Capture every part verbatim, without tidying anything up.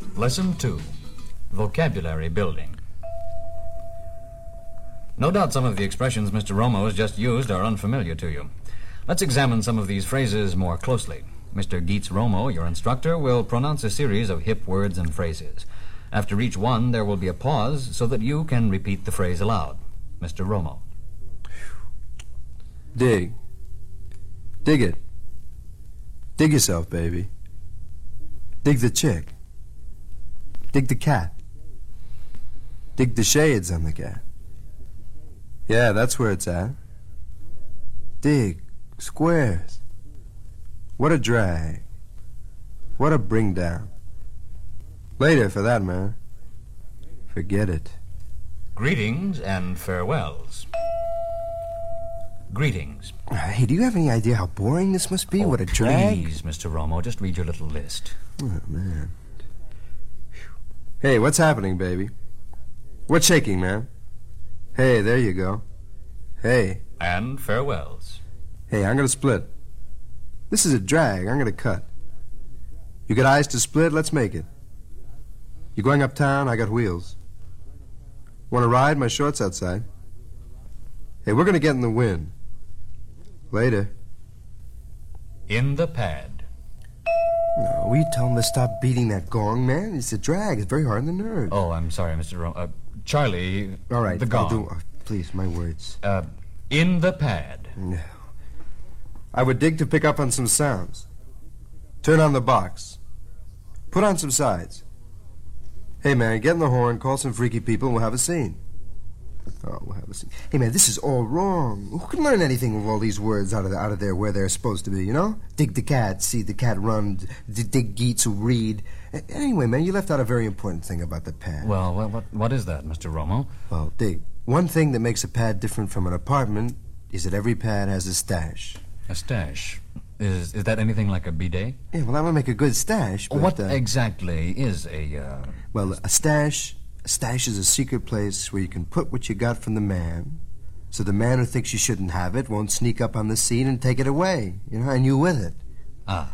Lesson two, vocabulary building. No doubt some of the expressions Mister Romo has just used are unfamiliar to you. Let's examine some of these phrases more closely. Mister Geets Romo, your instructor, will pronounce a series of hip words and phrases. After each one, there will be a pause so that you can repeat the phrase aloud. Mister Romo. Dig. Dig it. Dig yourself, baby. Dig the chick. Dig the cat. Dig the shades on the cat. Yeah, that's where it's at. Dig. Squares. What a drag. What a bring down. Later, for that matter. Forget it. Greetings and farewells. Greetings. Hey, do you have any idea how boring this must be? Oh, what a drag. Please, Mister Romo, just read your little list. Oh, man. Hey, what's happening, baby? What's shaking, man? Hey, there you go. Hey. And farewells. Hey, I'm gonna split. This is a drag. I'm gonna cut. You got eyes to split? Let's make it. You going uptown? I got wheels. Want to ride? My shorts outside. Hey, we're gonna get in the wind. Later. In the pad. No, will you tell him to stop beating that gong, man? It's a drag. It's very hard on the nerves. Oh, I'm sorry, Mister Romo. Uh, Charlie, all right, the I'll gong. do, uh, please, my words. Uh, in the pad. No. I would dig to pick up on some sounds. Turn on the box. Put on some sides. Hey, man, get in the horn, call some freaky people, and we'll have a scene. Oh, we'll have a scene. Hey, man, this is all wrong. Who can learn anything with all these words out of, the, out of there where they're supposed to be, you know? Dig the cat, see the cat run, d- dig Geets who read. A- anyway, man, you left out a very important thing about the pad. Well, well what, what is that, Mister Romo? Well, dig. One thing that makes a pad different from an apartment is that every pad has a stash. A stash? Is is that anything like a bidet? Yeah, well, that would make a good stash, but... What uh, exactly is a... Uh... Well, a stash... A stash is a secret place where you can put what you got from the man, so the man who thinks you shouldn't have it won't sneak up on the scene and take it away, you know, and you with it. Ah.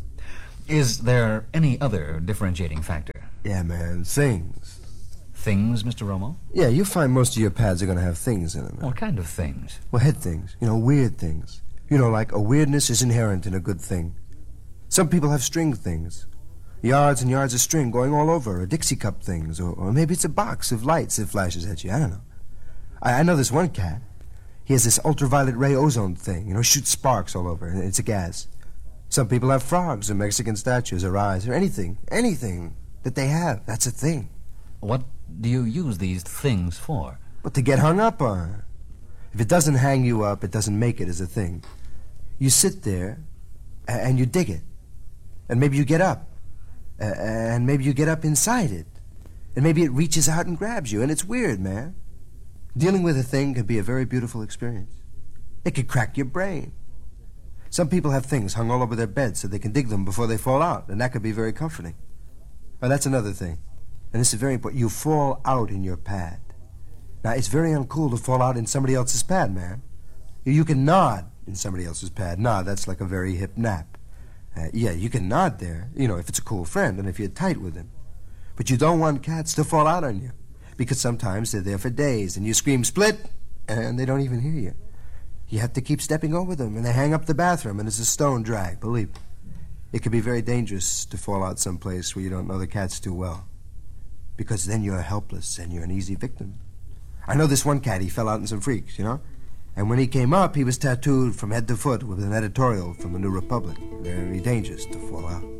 Is there any other differentiating factor? Yeah, man, things. Things, Mister Romo? Yeah, you find most of your pads are going to have things in them. What kind of things? Well, head things, you know, weird things. You know, like a weirdness is inherent in a good thing. Some people have string things. Yards and yards of string going all over, or Dixie cup things, or, or maybe it's a box of lights that flashes at you. I don't know. I, I know this one cat. He has this ultraviolet ray ozone thing, you know, shoots sparks all over, and it's a gas. Some people have frogs or Mexican statues or eyes or anything, anything that they have. That's a thing. What do you use these things for? But to get hung up on. If it doesn't hang you up, it doesn't make it as a thing. You sit there, and you dig it. And maybe you get up. Uh, and maybe you get up inside it. And maybe it reaches out and grabs you. And it's weird, man. Dealing with a thing can be a very beautiful experience. It could crack your brain. Some people have things hung all over their beds so they can dig them before they fall out. And that could be very comforting. Well, that's another thing. And this is very important. You fall out in your pad. Now, it's very uncool to fall out in somebody else's pad, man. You can nod in somebody else's pad. Nod, that's like a very hip nap. Uh, yeah, you can nod there, you know, if it's a cool friend and if you're tight with him. But you don't want cats to fall out on you, because sometimes they're there for days, and you scream, split, and they don't even hear you. You have to keep stepping over them, and they hang up the bathroom, and it's a stone drag, believe me. It can be very dangerous to fall out someplace where you don't know the cats too well, because then you're helpless, and you're an easy victim. I know this one cat, he fell out in some freaks, you know? And when he came up, he was tattooed from head to foot with an editorial from the New Republic. Very dangerous to fall out.